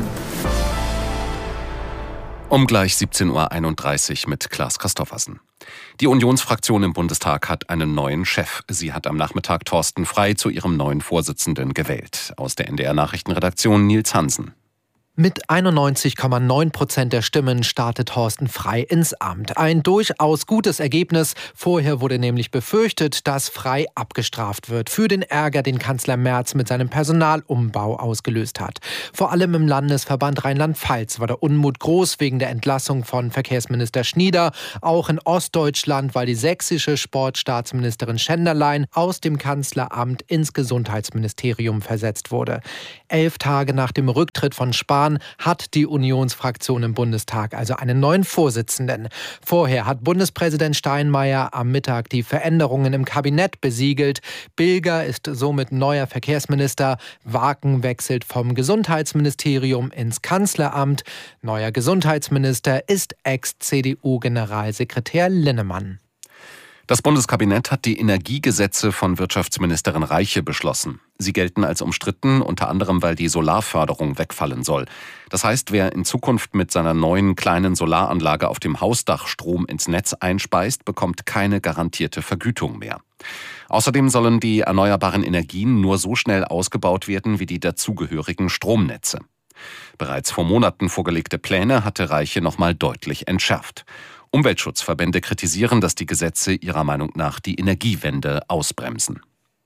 Um gleich siebzehn Uhr einunddreißig mit Klaas Christoffersen. Die Unionsfraktion im Bundestag hat einen neuen Chef. Sie hat am Nachmittag Thorsten Frey zu ihrem neuen Vorsitzenden gewählt. Aus der N D R-Nachrichtenredaktion Nils Hansen. Mit einundneunzig Komma neun Prozent der Stimmen startet Thorsten Frey ins Amt. Ein durchaus gutes Ergebnis. Vorher wurde nämlich befürchtet, dass Frey abgestraft wird für den Ärger, den Kanzler Merz mit seinem Personalumbau ausgelöst hat. Vor allem im Landesverband Rheinland-Pfalz war der Unmut groß wegen der Entlassung von Verkehrsminister Schnieder. Auch in Ostdeutschland, weil die sächsische Sportstaatsministerin Schenderlein aus dem Kanzleramt ins Gesundheitsministerium versetzt wurde. Elf Tage nach dem Rücktritt von Spahn hat die Unionsfraktion im Bundestag also einen neuen Vorsitzenden. Vorher hat Bundespräsident Steinmeier am Mittag die Veränderungen im Kabinett besiegelt. Bilger ist somit neuer Verkehrsminister. Waken wechselt vom Gesundheitsministerium ins Kanzleramt. Neuer Gesundheitsminister ist Ex-C D U-Generalsekretär Linnemann. Das Bundeskabinett hat die Energiegesetze von Wirtschaftsministerin Reiche beschlossen. Sie gelten als umstritten, unter anderem, weil die Solarförderung wegfallen soll. Das heißt, wer in Zukunft mit seiner neuen kleinen Solaranlage auf dem Hausdach Strom ins Netz einspeist, bekommt keine garantierte Vergütung mehr. Außerdem sollen die erneuerbaren Energien nur so schnell ausgebaut werden wie die dazugehörigen Stromnetze. Bereits vor Monaten vorgelegte Pläne hatte Reiche nochmal deutlich entschärft. Umweltschutzverbände kritisieren, dass die Gesetze ihrer Meinung nach die Energiewende ausbremsen.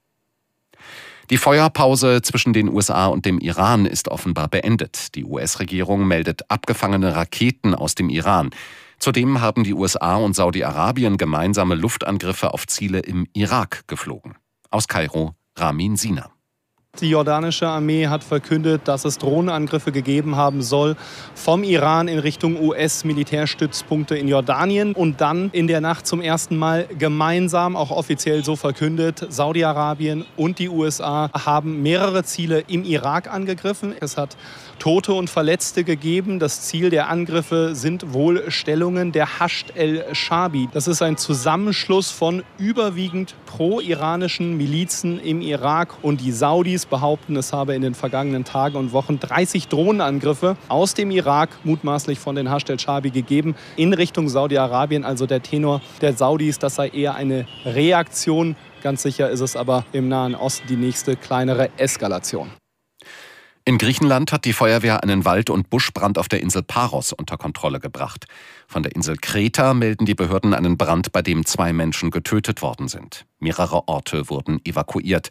Die Feuerpause zwischen den U S A und dem Iran ist offenbar beendet. Die U S-Regierung meldet abgefangene Raketen aus dem Iran. Zudem haben die U S A und Saudi-Arabien gemeinsame Luftangriffe auf Ziele im Irak geflogen. Aus Kairo, Ramin Sina. Die jordanische Armee hat verkündet, dass es Drohnenangriffe gegeben haben soll vom Iran in Richtung U S-Militärstützpunkte in Jordanien und dann in der Nacht zum ersten Mal gemeinsam, auch offiziell so verkündet, Saudi-Arabien und die U S A haben mehrere Ziele im Irak angegriffen. Es hat Tote und Verletzte gegeben. Das Ziel der Angriffe sind wohl Stellungen der Hasht el-Shabi. Das ist ein Zusammenschluss von überwiegend pro-iranischen Milizen im Irak und die Saudis behaupten, es habe in den vergangenen Tagen und Wochen dreißig Drohnenangriffe aus dem Irak, mutmaßlich von den Hasht el-Shabi, gegeben, in Richtung Saudi-Arabien. Also der Tenor der Saudis, das sei eher eine Reaktion. Ganz sicher ist es aber im Nahen Osten die nächste kleinere Eskalation. In Griechenland hat die Feuerwehr einen Wald- und Buschbrand auf der Insel Paros unter Kontrolle gebracht. Von der Insel Kreta melden die Behörden einen Brand, bei dem zwei Menschen getötet worden sind. Mehrere Orte wurden evakuiert.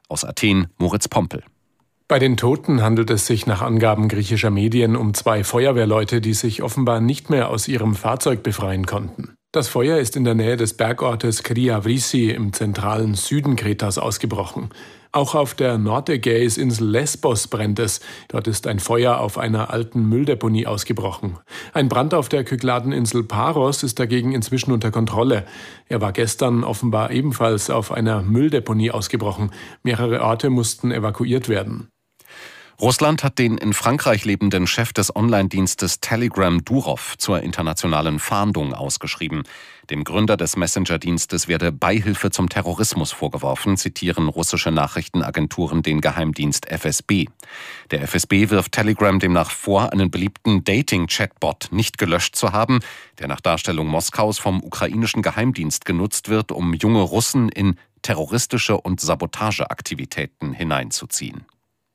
Aus Athen Moritz Pompel. Bei den Toten handelt es sich nach Angaben griechischer Medien um zwei Feuerwehrleute, die sich offenbar nicht mehr aus ihrem Fahrzeug befreien konnten. Das Feuer ist in der Nähe des Bergortes Kriavrisi im zentralen Süden Kretas ausgebrochen. Auch auf der Nordägäisinsel Lesbos brennt es. Dort ist ein Feuer auf einer alten Mülldeponie ausgebrochen. Ein Brand auf der Kykladeninsel Paros ist dagegen inzwischen unter Kontrolle. Er war gestern offenbar ebenfalls auf einer Mülldeponie ausgebrochen. Mehrere Orte mussten evakuiert werden. Russland hat den in Frankreich lebenden Chef des Online-Dienstes Telegram Durov zur internationalen Fahndung ausgeschrieben. Dem Gründer des Messenger-Dienstes werde Beihilfe zum Terrorismus vorgeworfen, zitieren russische Nachrichtenagenturen den Geheimdienst F S B. Der F S B wirft Telegram demnach vor, einen beliebten Dating-Chatbot nicht gelöscht zu haben, der nach Darstellung Moskaus vom ukrainischen Geheimdienst genutzt wird, um junge Russen in terroristische und Sabotageaktivitäten hineinzuziehen.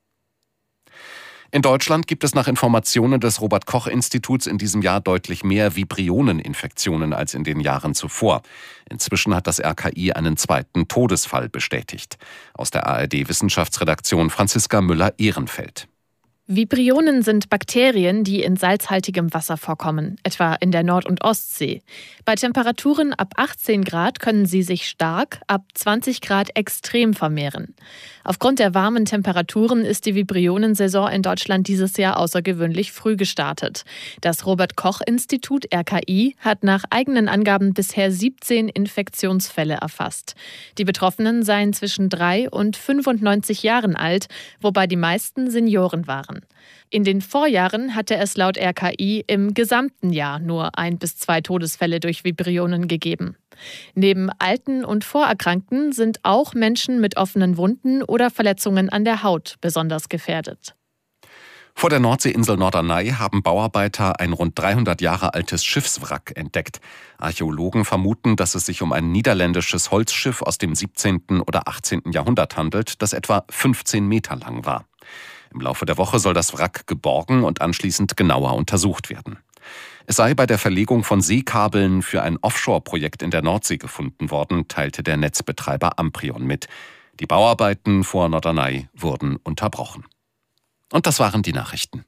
In Deutschland gibt es nach Informationen des Robert-Koch-Instituts in diesem Jahr deutlich mehr Vibrioneninfektionen als in den Jahren zuvor. Inzwischen hat das R K I einen zweiten Todesfall bestätigt. Aus der A R D-Wissenschaftsredaktion Franziska Müller-Ehrenfeld. Vibrionen sind Bakterien, die in salzhaltigem Wasser vorkommen, etwa in der Nord- und Ostsee. Bei Temperaturen ab achtzehn Grad können sie sich stark, ab zwanzig Grad extrem vermehren. Aufgrund der warmen Temperaturen ist die Vibrionensaison in Deutschland dieses Jahr außergewöhnlich früh gestartet. Das Robert-Koch-Institut R K I hat nach eigenen Angaben bisher siebzehn Infektionsfälle erfasst. Die Betroffenen seien zwischen drei und fünfundneunzig Jahren alt, wobei die meisten Senioren waren. In den Vorjahren hatte es laut R K I im gesamten Jahr nur ein bis zwei Todesfälle durch Vibrionen gegeben. Neben Alten und Vorerkrankten sind auch Menschen mit offenen Wunden oder Verletzungen an der Haut besonders gefährdet. Vor der Nordseeinsel Norderney haben Bauarbeiter ein rund dreihundert Jahre altes Schiffswrack entdeckt. Archäologen vermuten, dass es sich um ein niederländisches Holzschiff aus dem siebzehnten oder achtzehnten Jahrhundert handelt, das etwa fünfzehn Meter lang war. Im Laufe der Woche soll das Wrack geborgen und anschließend genauer untersucht werden. Es sei bei der Verlegung von Seekabeln für ein Offshore-Projekt in der Nordsee gefunden worden, teilte der Netzbetreiber Amprion mit. Die Bauarbeiten vor Norderney wurden unterbrochen. Und das waren die Nachrichten.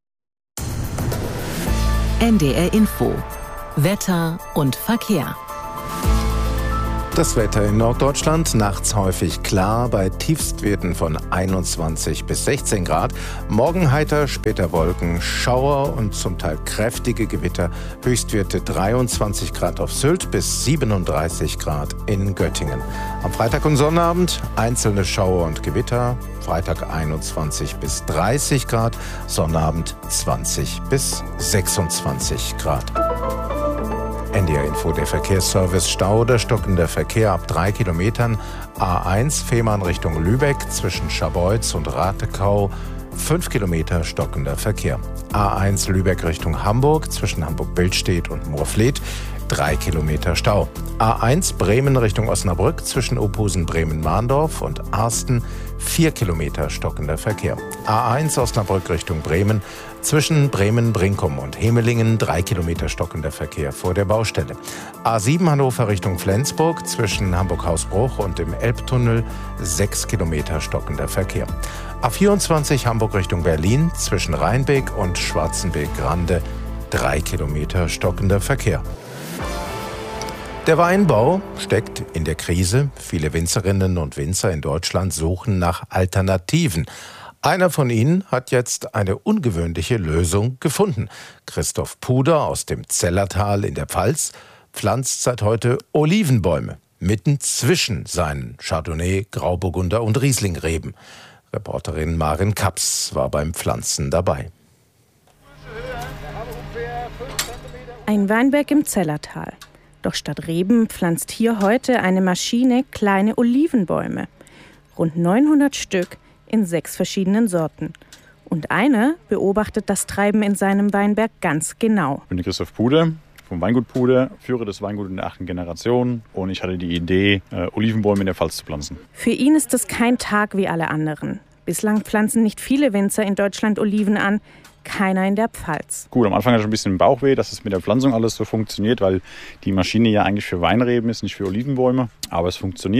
N D R Info. Wetter und Verkehr. Das Wetter in Norddeutschland, nachts häufig klar bei Tiefstwerten von einundzwanzig bis sechzehn Grad. Morgen heiter, später Wolken, Schauer und zum Teil kräftige Gewitter. Höchstwerte dreiundzwanzig Grad auf Sylt bis siebenunddreißig Grad in Göttingen. Am Freitag und Sonnabend einzelne Schauer und Gewitter. Freitag einundzwanzig bis dreißig Grad, Sonnabend zwanzig bis sechsundzwanzig Grad. N D R Info, der Verkehrsservice. Stau oder stockender Verkehr ab drei Kilometern. A eins Fehmarn Richtung Lübeck zwischen Scharbeutz und Ratekau. fünf Kilometer stockender Verkehr. A eins Lübeck Richtung Hamburg zwischen Hamburg-Billstedt und Moorfleet. drei Kilometer Stau. A eins Bremen Richtung Osnabrück zwischen Ophusen Bremen-Mahndorf und Arsten. vier Kilometer stockender Verkehr. A eins Osnabrück Richtung Bremen zwischen Bremen-Brinkum und Hemelingen. drei Kilometer stockender Verkehr vor der Baustelle. A sieben Hannover Richtung Flensburg zwischen Hamburg-Hausbruch und dem Elbtunnel. sechs Kilometer stockender Verkehr. A vierundzwanzig Hamburg Richtung Berlin zwischen Rheinbeck und Schwarzenbeek-Grande. drei Kilometer stockender Verkehr. Der Weinbau steckt in der Krise. Viele Winzerinnen und Winzer in Deutschland suchen nach Alternativen. Einer von ihnen hat jetzt eine ungewöhnliche Lösung gefunden. Christoph Puder aus dem Zellertal in der Pfalz pflanzt seit heute Olivenbäume mitten zwischen seinen Chardonnay, Grauburgunder und Rieslingreben. Reporterin Maren Kaps war beim Pflanzen dabei. Ein Weinberg im Zellertal. Doch statt Reben pflanzt hier heute eine Maschine kleine Olivenbäume. Rund neunhundert Stück in sechs verschiedenen Sorten. Und einer beobachtet das Treiben in seinem Weinberg ganz genau. Ich bin Christoph Puder vom Weingut Puder, führe das Weingut in der achten Generation und ich hatte die Idee, äh, Olivenbäume in der Pfalz zu pflanzen. Für ihn ist es kein Tag wie alle anderen. Bislang pflanzen nicht viele Winzer in Deutschland Oliven an, keiner in der Pfalz. Gut, am Anfang hatte ich ein bisschen Bauchweh, dass es mit der Pflanzung alles so funktioniert, weil die Maschine ja eigentlich für Weinreben ist, nicht für Olivenbäume. Aber es funktioniert.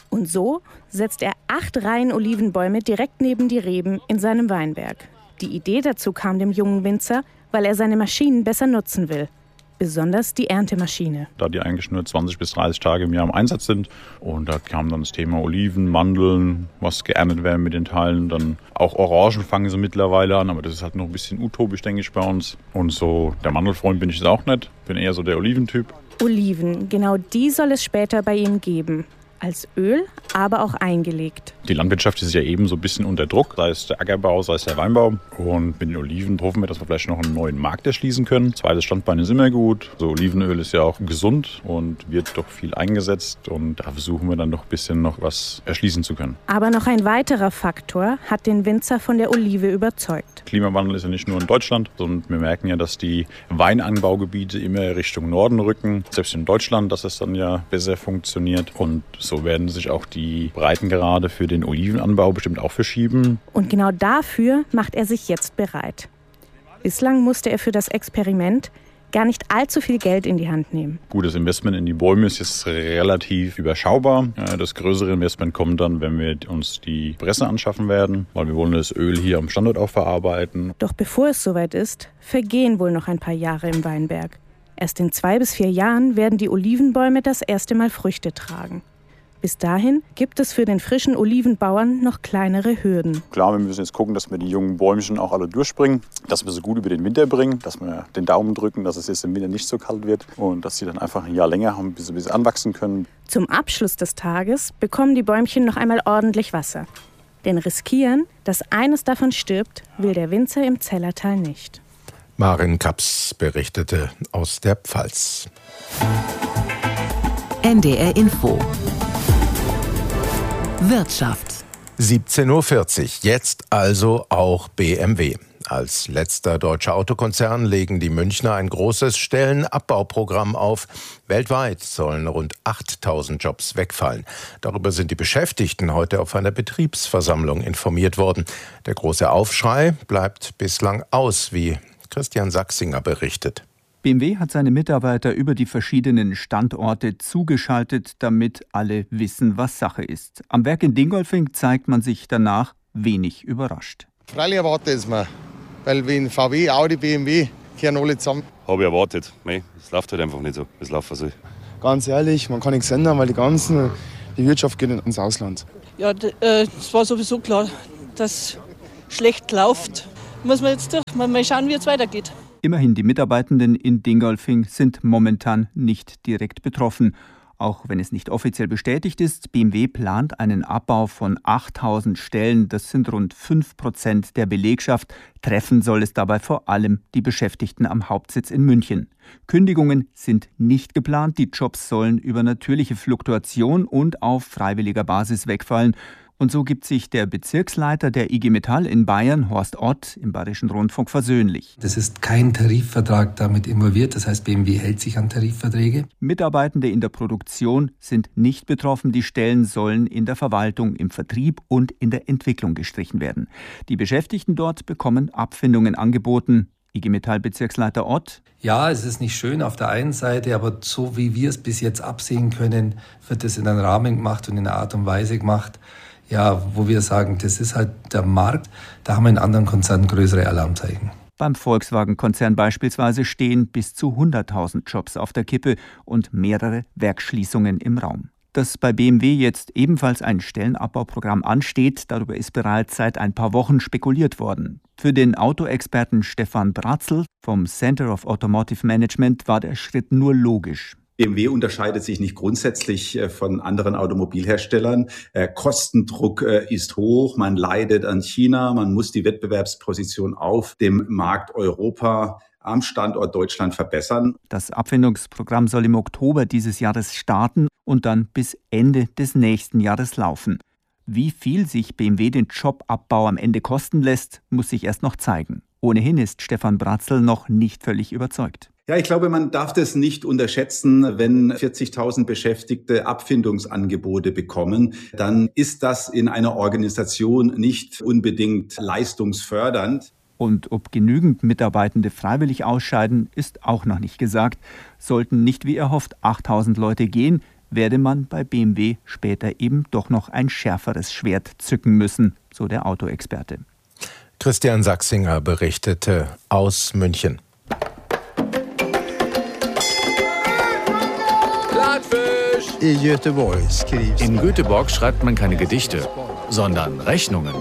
Und so setzt er acht Reihen Olivenbäume direkt neben die Reben in seinem Weinberg. Die Idee dazu kam dem jungen Winzer, weil er seine Maschinen besser nutzen will. Besonders die Erntemaschine. Da die eigentlich nur zwanzig bis dreißig Tage im Jahr im Einsatz sind. Und da kam dann das Thema Oliven, Mandeln, was geerntet werden mit den Teilen. Dann auch Orangen fangen sie mittlerweile an, aber das ist halt noch ein bisschen utopisch, denke ich, bei uns. Und so der Mandelfreund bin ich jetzt auch nicht. Bin eher so der Oliventyp. Oliven, genau die soll es später bei ihm geben. Als Öl, aber auch eingelegt. Die Landwirtschaft ist ja eben so ein bisschen unter Druck, sei es der Ackerbau, sei es der Weinbau. Und mit den Oliven hoffen wir, dass wir vielleicht noch einen neuen Markt erschließen können. Zweites Standbein ist immer gut. So Olivenöl ist ja auch gesund und wird doch viel eingesetzt. Und da versuchen wir dann doch ein bisschen noch was erschließen zu können. Aber noch ein weiterer Faktor hat den Winzer von der Olive überzeugt. Klimawandel ist ja nicht nur in Deutschland, sondern wir merken ja, dass die Weinanbaugebiete immer Richtung Norden rücken. Selbst in Deutschland, dass es dann ja besser funktioniert. Und so werden sich auch die Breitengrade für den Olivenanbau bestimmt auch verschieben. Und genau dafür macht er sich jetzt bereit. Bislang musste er für das Experiment gar nicht allzu viel Geld in die Hand nehmen. Gutes Investment in die Bäume ist jetzt relativ überschaubar. Das größere Investment kommt dann, wenn wir uns die Presse anschaffen werden, weil wir wollen das Öl hier am Standort auch verarbeiten. Doch bevor es soweit ist, vergehen wohl noch ein paar Jahre im Weinberg. Erst in zwei bis vier Jahren werden die Olivenbäume das erste Mal Früchte tragen. Bis dahin gibt es für den frischen Olivenbauern noch kleinere Hürden. Klar, wir müssen jetzt gucken, dass wir die jungen Bäumchen auch alle durchbringen, dass wir sie gut über den Winter bringen, dass wir den Daumen drücken, dass es jetzt im Winter nicht so kalt wird und dass sie dann einfach ein Jahr länger haben, bis sie, bis sie anwachsen können. Zum Abschluss des Tages bekommen die Bäumchen noch einmal ordentlich Wasser. Denn riskieren, dass eines davon stirbt, will der Winzer im Zellertal nicht. Marin Kaps berichtete aus der Pfalz. N D R Info Wirtschaft. siebzehn Uhr vierzig, jetzt also auch B M W. Als letzter deutscher Autokonzern legen die Münchner ein großes Stellenabbauprogramm auf. Weltweit sollen rund achttausend Jobs wegfallen. Darüber sind die Beschäftigten heute auf einer Betriebsversammlung informiert worden. Der große Aufschrei bleibt bislang aus, wie Christian Sachsinger berichtet. B M W hat seine Mitarbeiter über die verschiedenen Standorte zugeschaltet, damit alle wissen, was Sache ist. Am Werk in Dingolfing zeigt man sich danach wenig überrascht. Freilich erwartet es mir, weil wie in V W, Audi, B M W kehren alle zusammen. Habe ich erwartet. Es läuft halt einfach nicht so, wie es laufen soll. Ganz ehrlich, man kann nichts ändern, weil die ganzen, die Wirtschaft geht ins Ausland. Ja, es war sowieso klar, dass es schlecht läuft. Muss man jetzt durch, mal schauen, wie es weitergeht. Immerhin, die Mitarbeitenden in Dingolfing sind momentan nicht direkt betroffen. Auch wenn es nicht offiziell bestätigt ist, B M W plant einen Abbau von achttausend Stellen. Das sind rund fünf Prozent der Belegschaft. Treffen soll es dabei vor allem die Beschäftigten am Hauptsitz in München. Kündigungen sind nicht geplant. Die Jobs sollen über natürliche Fluktuation und auf freiwilliger Basis wegfallen. Und so gibt sich der Bezirksleiter der I G Metall in Bayern, Horst Ott, im Bayerischen Rundfunk versöhnlich. Das ist kein Tarifvertrag damit involviert, das heißt, B M W hält sich an Tarifverträge. Mitarbeitende in der Produktion sind nicht betroffen. Die Stellen sollen in der Verwaltung, im Vertrieb und in der Entwicklung gestrichen werden. Die Beschäftigten dort bekommen Abfindungen angeboten. I G Metall-Bezirksleiter Ott. Ja, es ist nicht schön auf der einen Seite, aber so wie wir es bis jetzt absehen können, wird es in einem Rahmen gemacht und in einer Art und Weise gemacht, ja, wo wir sagen, das ist halt der Markt, da haben wir in anderen Konzernen größere Alarmzeichen. Beim Volkswagen-Konzern beispielsweise stehen bis zu hunderttausend Jobs auf der Kippe und mehrere Werksschließungen im Raum. Dass bei B M W jetzt ebenfalls ein Stellenabbauprogramm ansteht, darüber ist bereits seit ein paar Wochen spekuliert worden. Für den Autoexperten Stefan Bratzl vom Center of Automotive Management war der Schritt nur logisch. B M W unterscheidet sich nicht grundsätzlich von anderen Automobilherstellern. Kostendruck ist hoch, man leidet an China, man muss die Wettbewerbsposition auf dem Markt Europa am Standort Deutschland verbessern. Das Abfindungsprogramm soll im Oktober dieses Jahres starten und dann bis Ende des nächsten Jahres laufen. Wie viel sich B M W den Jobabbau am Ende kosten lässt, muss sich erst noch zeigen. Ohnehin ist Stefan Bratzl noch nicht völlig überzeugt. Ja, ich glaube, man darf das nicht unterschätzen. Wenn vierzigtausend Beschäftigte Abfindungsangebote bekommen, dann ist das in einer Organisation nicht unbedingt leistungsfördernd. Und ob genügend Mitarbeitende freiwillig ausscheiden, ist auch noch nicht gesagt. Sollten nicht wie erhofft achttausend Leute gehen, werde man bei B M W später eben doch noch ein schärferes Schwert zücken müssen, so der Autoexperte. Christian Sachsinger berichtete aus München. In Göteborg schreibt man keine Gedichte, sondern Rechnungen.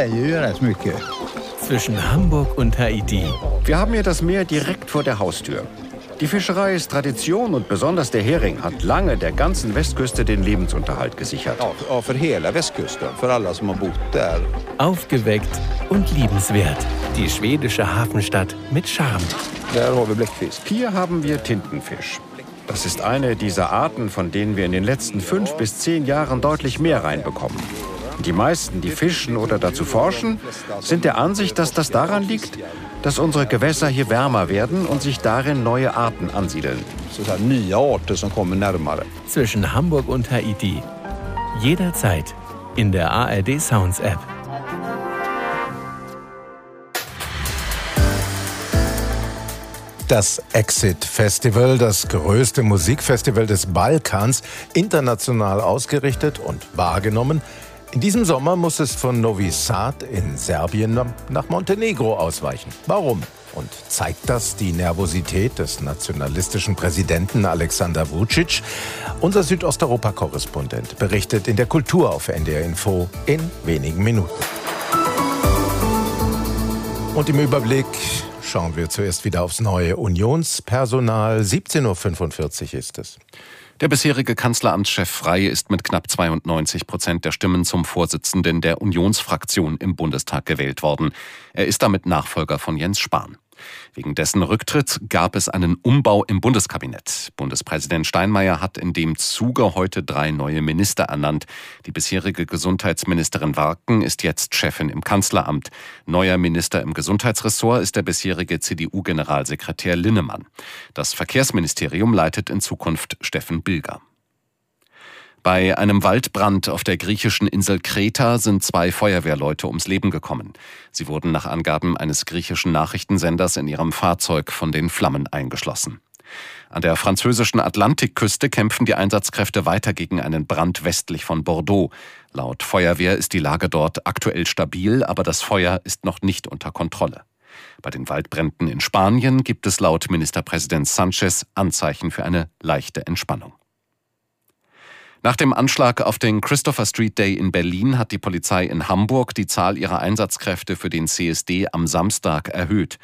Zwischen Hamburg und Haiti. Wir haben hier das Meer direkt vor der Haustür. Die Fischerei ist Tradition und besonders der Hering hat lange der ganzen Westküste den Lebensunterhalt gesichert. Aufgeweckt und liebenswert. Die schwedische Hafenstadt mit Charme. Hier haben wir Tintenfisch. Das ist eine dieser Arten, von denen wir in den letzten fünf bis zehn Jahren deutlich mehr reinbekommen. Die meisten, die fischen oder dazu forschen, sind der Ansicht, dass das daran liegt, dass unsere Gewässer hier wärmer werden und sich darin neue Arten ansiedeln. Zwischen Hamburg und Haiti. Jederzeit in der A R D Sounds App. Das Exit Festival, das größte Musikfestival des Balkans, international ausgerichtet und wahrgenommen. In diesem Sommer muss es von Novi Sad in Serbien nach Montenegro ausweichen. Warum? Und zeigt das die Nervosität des nationalistischen Präsidenten Alexander Vučić? Unser Südosteuropa-Korrespondent berichtet in der Kultur auf N D R Info in wenigen Minuten. Und im Überblick schauen wir zuerst wieder aufs neue Unionspersonal. siebzehn Uhr fünfundvierzig ist es. Der bisherige Kanzleramtschef Frey ist mit knapp zweiundneunzig Prozent der Stimmen zum Vorsitzenden der Unionsfraktion im Bundestag gewählt worden. Er ist damit Nachfolger von Jens Spahn. Wegen dessen Rücktritt gab es einen Umbau im Bundeskabinett. Bundespräsident Steinmeier hat in dem Zuge heute drei neue Minister ernannt. Die bisherige Gesundheitsministerin Warken ist jetzt Chefin im Kanzleramt. Neuer Minister im Gesundheitsressort ist der bisherige C D U-Generalsekretär Linnemann. Das Verkehrsministerium leitet in Zukunft Steffen Bilger. Bei einem Waldbrand auf der griechischen Insel Kreta sind zwei Feuerwehrleute ums Leben gekommen. Sie wurden nach Angaben eines griechischen Nachrichtensenders in ihrem Fahrzeug von den Flammen eingeschlossen. An der französischen Atlantikküste kämpfen die Einsatzkräfte weiter gegen einen Brand westlich von Bordeaux. Laut Feuerwehr ist die Lage dort aktuell stabil, aber das Feuer ist noch nicht unter Kontrolle. Bei den Waldbränden in Spanien gibt es laut Ministerpräsident Sánchez Anzeichen für eine leichte Entspannung. Nach dem Anschlag auf den Christopher Street Day in Berlin hat die Polizei in Hamburg die Zahl ihrer Einsatzkräfte für den C S D am Samstag erhöht.